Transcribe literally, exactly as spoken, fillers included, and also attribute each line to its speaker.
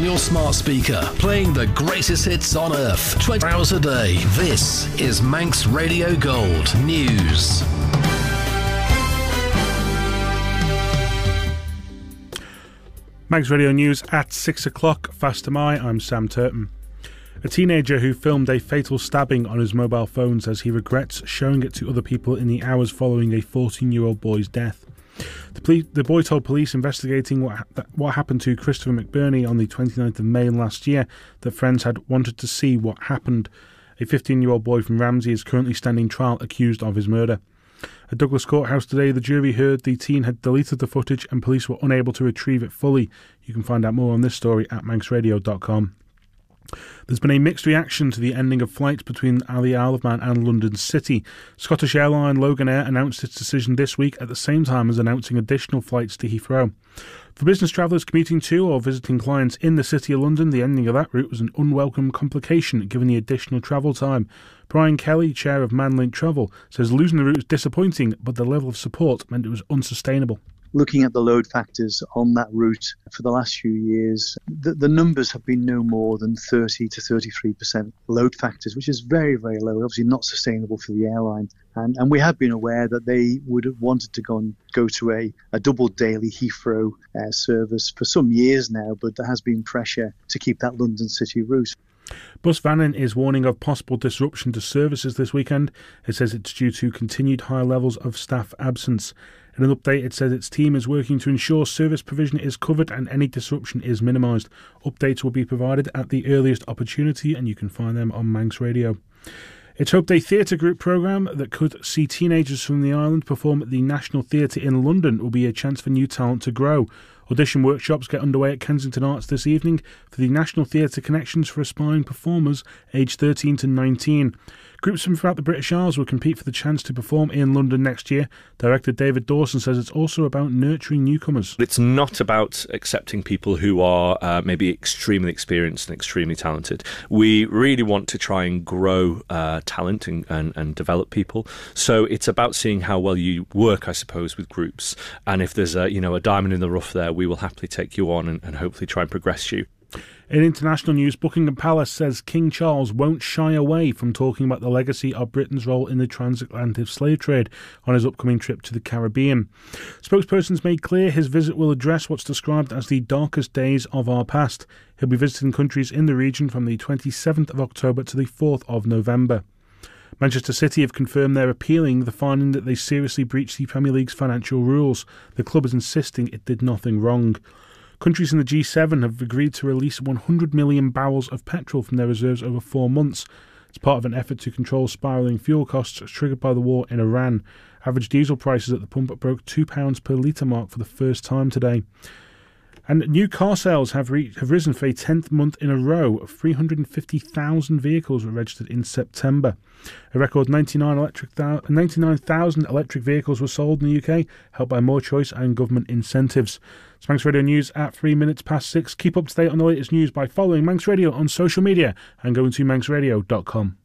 Speaker 1: your smart speaker, playing the greatest hits on earth, twenty hours a day. This is Manx Radio Gold News.
Speaker 2: Manx Radio News at six o'clock. Fast am I, I'm Sam Turton. A teenager who filmed a fatal stabbing on his mobile phone says he regrets showing it to other people in the hours following a fourteen-year-old boy's death. The, police, the boy told police investigating what, what happened to Christopher McBurney on the twenty-ninth of May last year that friends had wanted to see what happened. A fifteen-year-old boy from Ramsey is currently standing trial accused of his murder. At Douglas Courthouse today, the jury heard the teen had deleted the footage and police were unable to retrieve it fully. You can find out more on this story at manx radio dot com. There's been a mixed reaction to the ending of flights between the Isle of Man and London City. Scottish airline Loganair announced its decision this week at the same time as announcing additional flights to Heathrow. For business travellers commuting to or visiting clients in the City of London, the ending of that route was an unwelcome complication given the additional travel time. Brian Kelly, chair of Manlink Travel, says losing the route was disappointing, but the level of support meant it was unsustainable.
Speaker 3: Looking at the load factors on that route for the last few years, the, the numbers have been no more than thirty to thirty-three percent load factors, which is very, very low, obviously not sustainable for the airline. And, and we have been aware that they would have wanted to go, and go to a, a double daily Heathrow uh, service for some years now, but there has been pressure to keep that London City route.
Speaker 2: Bus Vannin is warning of possible disruption to services this weekend. It says it's due to continued high levels of staff absence. In an update, it says its team is working to ensure service provision is covered and any disruption is minimised. Updates will be provided at the earliest opportunity, and you can find them on Manx Radio. It's hoped a theatre group programme that could see teenagers from the island perform at the National Theatre in London will be a chance for new talent to grow. Audition workshops get underway at Kensington Arts this evening for the National Theatre Connections for aspiring performers aged thirteen to nineteen. Groups from throughout the British Isles will compete for the chance to perform in London next year. Director David Dawson says it's also about nurturing newcomers.
Speaker 4: It's not about accepting people who are uh, maybe extremely experienced and extremely talented. We really want to try and grow uh, talent and, and, and develop people. So it's about seeing how well you work, I suppose, with groups. And if there's a, you know, a diamond in the rough there, we will happily take you on and, and hopefully try and progress you.
Speaker 2: In international news, Buckingham Palace says King Charles won't shy away from talking about the legacy of Britain's role in the transatlantic slave trade on his upcoming trip to the Caribbean. Spokespersons made clear his visit will address what's described as the darkest days of our past. He'll be visiting countries in the region from the twenty-seventh of October to the fourth of November. Manchester City have confirmed they're appealing the finding that they seriously breached the Premier League's financial rules. The club is insisting it did nothing wrong. Countries in the G seven have agreed to release one hundred million barrels of petrol from their reserves over four months. It's part of an effort to control spiralling fuel costs triggered by the war in Iran. Average diesel prices at the pump broke two pounds per litre mark for the first time today. And new car sales have, re- have risen for a tenth month in a row. three hundred fifty thousand vehicles were registered in September. A record ninety-nine thousand electric vehicles were sold in the U K, helped by more choice and government incentives. It's Manx Radio News at three minutes past six. Keep up to date on the latest news by following Manx Radio on social media and going to manx radio dot com.